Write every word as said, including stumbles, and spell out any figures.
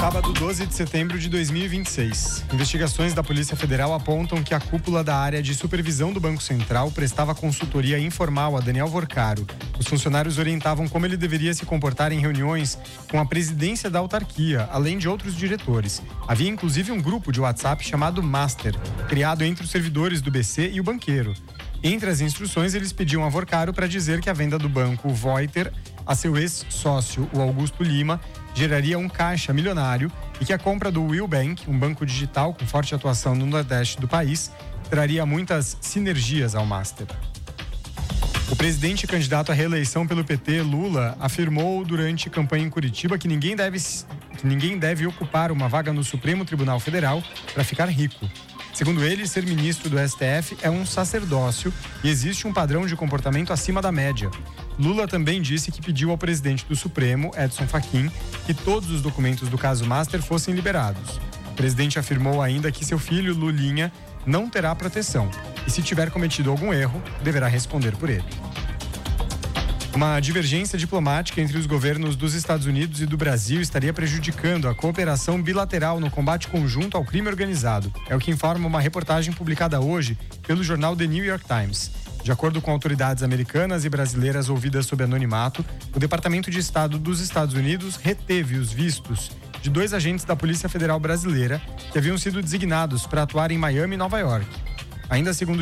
Sábado, doze de setembro de dois mil e vinte e seis. Investigações da Polícia Federal apontam que a cúpula da área de supervisão do Banco Central prestava consultoria informal a Daniel Vorcaro. Os funcionários orientavam como ele deveria se comportar em reuniões com a presidência da autarquia, além de outros diretores. Havia inclusive um grupo de WhatsApp chamado Master, criado entre os servidores do B C e o banqueiro. Entre as instruções, eles pediam a Vorcaro para dizer que a venda do banco Voiter a seu ex-sócio, o Augusto Lima, geraria um caixa milionário e que a compra do Will Bank, um banco digital com forte atuação no Nordeste do país, traria muitas sinergias ao Master. O presidente candidato à reeleição pelo P T, Lula, afirmou durante campanha em Curitiba que ninguém deve, que ninguém deve ocupar uma vaga no Supremo Tribunal Federal para ficar rico. Segundo ele, ser ministro do S T F é um sacerdócio e existe um padrão de comportamento acima da média. Lula também disse que pediu ao presidente do Supremo, Edson Fachin, que todos os documentos do caso Master fossem liberados. O presidente afirmou ainda que seu filho, Lulinha, não terá proteção e, se tiver cometido algum erro, deverá responder por ele. Uma divergência diplomática entre os governos dos Estados Unidos e do Brasil estaria prejudicando a cooperação bilateral no combate conjunto ao crime organizado. É o que informa uma reportagem publicada hoje pelo jornal The New York Times. De acordo com autoridades americanas e brasileiras ouvidas sob anonimato, o Departamento de Estado dos Estados Unidos reteve os vistos de dois agentes da Polícia Federal Brasileira que haviam sido designados para atuar em Miami e Nova York. Ainda segundo